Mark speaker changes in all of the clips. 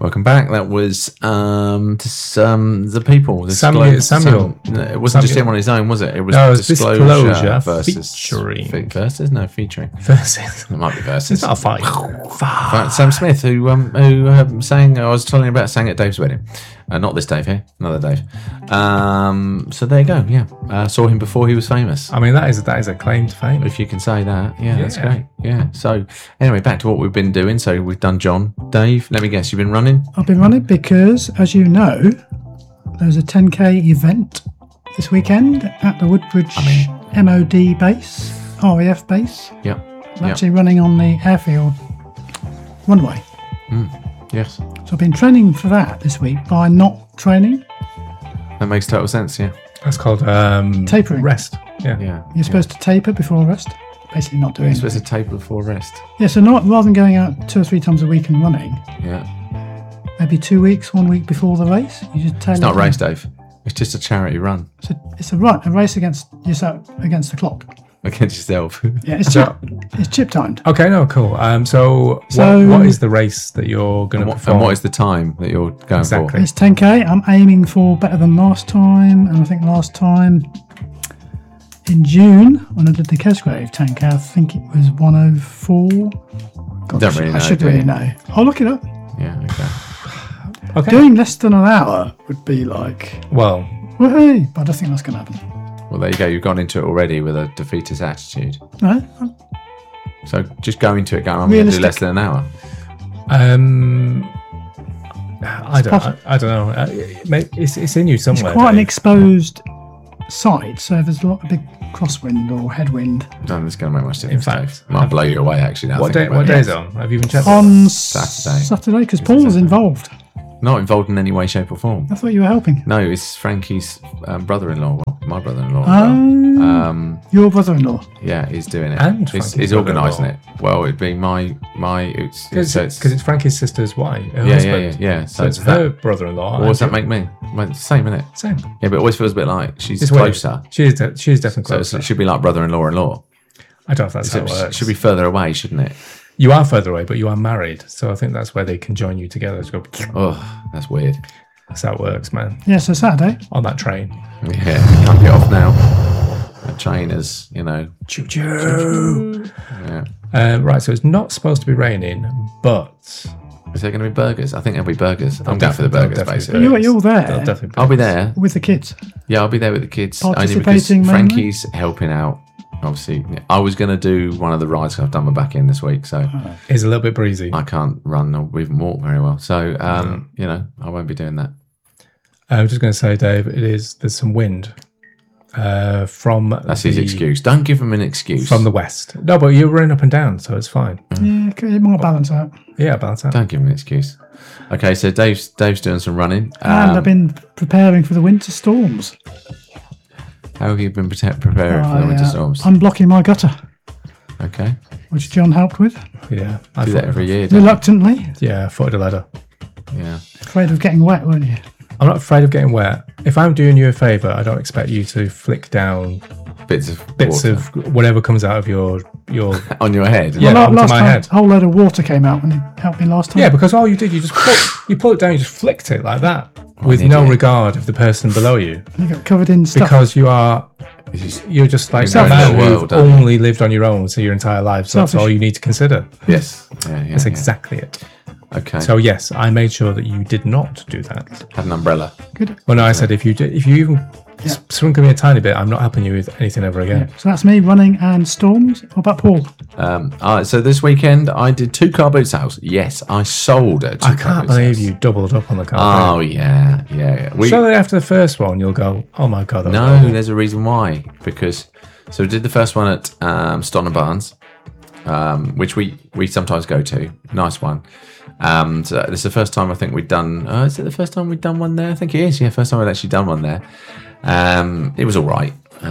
Speaker 1: Welcome back. That was the people.
Speaker 2: Samuel.
Speaker 1: It wasn't just him on his own, was it? It was
Speaker 2: Disclosure
Speaker 1: versus
Speaker 2: featuring.
Speaker 1: Versus? No, featuring.
Speaker 2: Versus.
Speaker 1: It might be versus.
Speaker 2: It's not a fight.
Speaker 1: Sam Smith, who sang. I was telling you about, sang at Dave's wedding. Not this Dave here, another Dave. So there you go. Yeah, saw him before he was famous.
Speaker 2: I mean, that is acclaimed fame.
Speaker 1: If you can say that, yeah, that's great. Yeah. So anyway, back to what we've been doing. So we've done John, Dave. Let me guess, you've been running.
Speaker 3: I've been running because, as you know, there's a 10k event this weekend at the Woodbridge MOD base, RAF base.
Speaker 1: Yeah.
Speaker 3: I'm actually running on the airfield runway.
Speaker 1: Yes.
Speaker 3: So I've been training for that this week by not training.
Speaker 1: That makes total sense. Yeah.
Speaker 2: That's called
Speaker 3: tapering.
Speaker 2: Rest. Yeah.
Speaker 1: Yeah.
Speaker 3: You're supposed to taper before rest. Basically, not doing.
Speaker 1: You're supposed to taper before rest.
Speaker 3: Yeah. So rather than going out 2 or 3 times a week and running.
Speaker 1: Yeah.
Speaker 3: Maybe 2 weeks, 1 week before the race. You just tailor.
Speaker 1: It's not a race, Dave. It's just a charity run
Speaker 3: It's a race against yourself, against the clock.
Speaker 1: against yourself.
Speaker 3: Yeah, it's chip timed.
Speaker 2: Okay, no, cool. So what is the race that you're going to perform?
Speaker 1: And what is the time that you're going for?
Speaker 3: It's 10k. I'm aiming for better than last time, and I think last time in June when I did the Kesgrave 10k, I think it was 104. God,
Speaker 1: Don't really know,
Speaker 3: I should
Speaker 1: do
Speaker 3: really
Speaker 1: you?
Speaker 3: know. I'll look it up.
Speaker 1: Yeah. Okay.
Speaker 2: Okay.
Speaker 3: Doing less than an hour would be like,
Speaker 2: Well,
Speaker 3: woohoo! But I don't think that's going to happen.
Speaker 1: Well, there you go. You've gone into it already with a defeatist attitude.
Speaker 3: No,
Speaker 1: So just go into it going, I'm going to do less than an hour.
Speaker 2: I don't know. It's in you somewhere.
Speaker 3: it's quite an
Speaker 2: Dave.
Speaker 3: exposed site, so if there's a big crosswind or headwind
Speaker 1: No, that's going to make much difference.
Speaker 2: In fact,
Speaker 1: Dave. Might blow you away, actually. Now
Speaker 2: What
Speaker 1: thinking
Speaker 2: day
Speaker 1: about
Speaker 2: is it on? Have you even checked?
Speaker 3: on
Speaker 1: Saturday.
Speaker 3: because Paul's involved.
Speaker 1: Not involved in any way, shape, or form.
Speaker 3: I thought you were helping.
Speaker 1: No, it's Frankie's brother-in-law. Well, my brother-in-law.
Speaker 3: Oh, your brother-in-law.
Speaker 1: Yeah, he's doing it.
Speaker 2: And
Speaker 1: he's
Speaker 2: Frankie's
Speaker 1: organising it. Well, it'd be my.
Speaker 2: Because it's Frankie's sister's wife. Her
Speaker 1: Yeah.
Speaker 2: husband.
Speaker 1: So
Speaker 2: So it's her brother-in-law.
Speaker 1: What does that make me? Well, it's the same, isn't it?
Speaker 2: Same.
Speaker 1: Yeah, but it always feels a bit like she's
Speaker 2: It's weird.
Speaker 1: closer.
Speaker 2: She is definitely
Speaker 1: So
Speaker 2: closer.
Speaker 1: it should be like brother-in-law.
Speaker 2: I don't know if that's how it
Speaker 1: It
Speaker 2: works.
Speaker 1: should be further away, shouldn't it?
Speaker 2: You are further away, but you are married. So I think that's where they can join you together. To go,
Speaker 1: Oh, that's weird.
Speaker 2: that's how it works, man.
Speaker 3: Yeah, so Saturday.
Speaker 2: On that train.
Speaker 1: Yeah, can't get off now. The trainers,
Speaker 2: Choo-choo.
Speaker 1: Yeah.
Speaker 2: Right, so it's not supposed to be raining, but...
Speaker 1: Is there going to be burgers? I think there'll be burgers. I'm going for the burgers, basically.
Speaker 3: You're there
Speaker 2: They'll definitely be
Speaker 1: I'll be there.
Speaker 3: with the kids.
Speaker 1: Yeah, I'll be there with the kids. Only because
Speaker 3: Participating mainly?
Speaker 1: Frankie's helping out. Obviously, I was going to do one of the rides 'cause I've done my back end this week, so
Speaker 2: It's a little bit breezy.
Speaker 1: I can't run or even walk very well. So, I won't be doing that.
Speaker 2: I'm just going to say, Dave, there's some wind from
Speaker 1: That's his excuse. Don't give him an excuse.
Speaker 2: From the west. No, but you're running up and down, so it's fine.
Speaker 3: Yeah, it might balance out.
Speaker 2: Yeah, balance out.
Speaker 1: Don't give him an excuse. Okay, so Dave's doing some running.
Speaker 3: And I've been preparing for the winter storms.
Speaker 1: How have you been preparing for the winter storms?
Speaker 3: Unblocking my gutter,
Speaker 1: Okay,
Speaker 3: which John helped with.
Speaker 2: Yeah. I
Speaker 1: do
Speaker 2: thought,
Speaker 1: that every year. Don't
Speaker 3: Reluctantly.
Speaker 2: Yeah, footed a ladder.
Speaker 1: you? Yeah.
Speaker 3: Afraid of getting wet, weren't you?
Speaker 2: I'm not afraid of getting wet. If I'm doing you a favour, I don't expect you to flick down
Speaker 1: Bits
Speaker 2: bits
Speaker 1: water
Speaker 2: of whatever comes out of your
Speaker 1: on your head.
Speaker 2: Yeah, onto
Speaker 3: last
Speaker 2: my
Speaker 3: time,
Speaker 2: head.
Speaker 3: a whole load of water came out when you helped me last time.
Speaker 2: Yeah, because all you did, you pull it down, you just flicked it like that with
Speaker 1: an
Speaker 2: no
Speaker 1: idiot.
Speaker 2: regard of the person below you,
Speaker 3: You got covered in stuff.
Speaker 2: because you're just like
Speaker 1: You're
Speaker 2: a
Speaker 1: in the
Speaker 2: man
Speaker 1: real
Speaker 2: who've
Speaker 1: world, aren't you?
Speaker 2: only lived on your own so your entire life. So that's
Speaker 3: Selfish.
Speaker 2: all you need to consider.
Speaker 1: Yes. Yeah.
Speaker 2: That's exactly it.
Speaker 1: Okay.
Speaker 2: So yes, I made sure that you did not do that.
Speaker 1: had an umbrella.
Speaker 3: Good.
Speaker 2: Well, no, I said if you even sprinkle me a tiny bit, I'm not helping you with anything ever again.
Speaker 3: So that's me running and storms. What about Paul?
Speaker 1: So this weekend I did 2 car boot sales. Yes, I sold it.
Speaker 2: I can't believe you doubled up on the car.
Speaker 1: Oh yeah.
Speaker 2: Surely after the first one, you'll go, "Oh my god!"
Speaker 1: No, there's a reason why. Because we did the first one at Stonham Barns, which we sometimes go to. Nice one. So this is the first time I think we'd done. Is it the first time we'd done one there? I think it is. Yeah, first time we'd actually done one there. It was all right.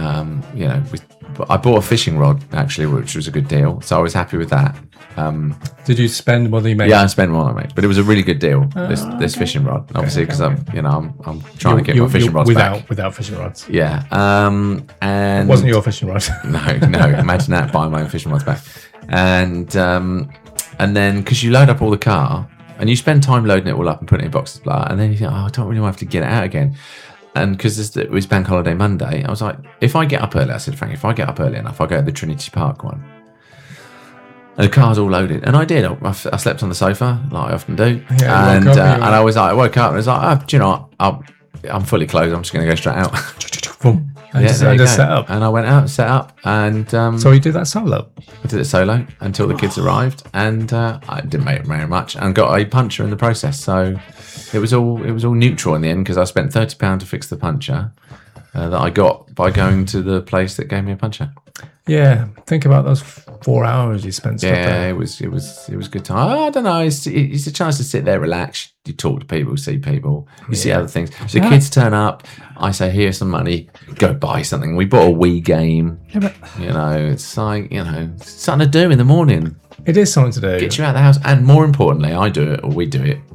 Speaker 1: I bought a fishing rod actually, which was a good deal. So I was happy with that.
Speaker 2: Did you spend more than you made?
Speaker 1: Yeah, I spent more than I made, but it was a really good deal. This fishing rod, obviously, because I'm trying to get my fishing rods back.
Speaker 2: Without fishing rods.
Speaker 1: Yeah, and
Speaker 2: It wasn't your fishing rod.
Speaker 1: No. Imagine that, buying my own fishing rods back, and then because you load up all the car, and you spend time loading it all up and putting it in boxes, blah, and then you think, oh, I don't really have to get it out again. And because it was Bank Holiday Monday, I was like, if I get up early, I said, Frank, if I get up early enough, I'll go to the Trinity Park one. And the car's all loaded. And I did. I slept on the sofa, like I often do.
Speaker 2: Yeah,
Speaker 1: and I was like, I woke up and I was like, oh, do you know what? I'm fully clothed. I'm just going to go straight out.
Speaker 2: Boom. And
Speaker 1: there you
Speaker 2: just
Speaker 1: go.
Speaker 2: set up.
Speaker 1: And I went out, set up, and
Speaker 2: So you do that solo?
Speaker 1: I did it solo until the kids arrived, and I didn't make it very much, and got a puncher in the process. So it was all neutral in the end because I spent £30 to fix the puncher that I got by going to the place that gave me a puncher.
Speaker 2: Yeah, think about those 4 hours you spent.
Speaker 1: Yeah, it was good time. I don't know. It's a chance to sit there, relax. You talk to people, see people, you see other things. So the kids turn up. I say, here's some money. Go buy something. We bought a Wii game.
Speaker 3: Yeah, but
Speaker 1: You know, it's like something to do in the morning.
Speaker 2: It is something to do.
Speaker 1: Get you out of the house, and more importantly, I do it or we do it.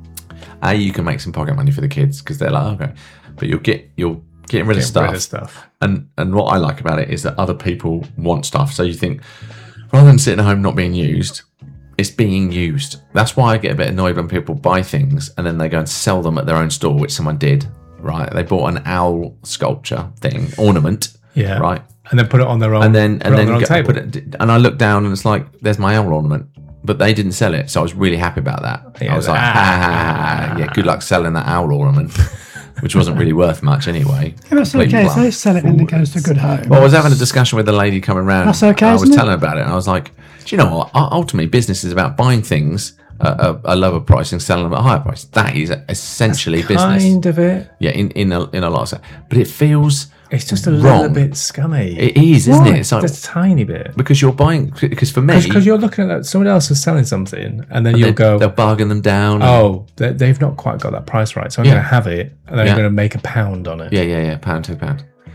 Speaker 1: You can make some pocket money for the kids because they're like, okay, but you're getting rid of stuff. And what I like about it is that other people want stuff. So you think, rather than sitting at home not being used, it's being used. That's why I get a bit annoyed when people buy things and then they go and sell them at their own store, which someone did, right? They bought an owl sculpture thing, ornament,
Speaker 2: Yeah.
Speaker 1: right?
Speaker 2: And then put it on their own.
Speaker 1: And then
Speaker 2: table.
Speaker 1: and I looked down and it's like, there's my owl ornament. But they didn't sell it, so I was really happy about that.
Speaker 2: Yeah,
Speaker 1: I was like, yeah, good luck selling that owl ornament, which wasn't really worth much anyway.
Speaker 3: yeah, that's okay. So they sell it and it goes to a good home.
Speaker 1: Well, I was having a discussion with a lady coming round.
Speaker 3: That's okay,
Speaker 1: I was
Speaker 3: isn't it?
Speaker 1: telling her about it, and I was like, do you know what? Ultimately, business is about buying things at a lower price and selling them at a higher price. That is essentially business.
Speaker 2: Kind of it.
Speaker 1: Yeah, in a lot of sense. But it feels
Speaker 2: It's just a
Speaker 1: wrong.
Speaker 2: little bit scummy.
Speaker 1: It is, isn't it? It's like,
Speaker 2: Just a tiny bit.
Speaker 1: because you're buying, because for me,
Speaker 2: Because you're looking at that, someone else is selling something, and then you'll
Speaker 1: they'll
Speaker 2: go,
Speaker 1: bargain them down.
Speaker 2: oh, they've not quite got that price right, so I'm
Speaker 1: Yeah.
Speaker 2: going to have it, and then
Speaker 1: Yeah.
Speaker 2: I'm going to make £1 on it.
Speaker 1: Yeah, £1, £2.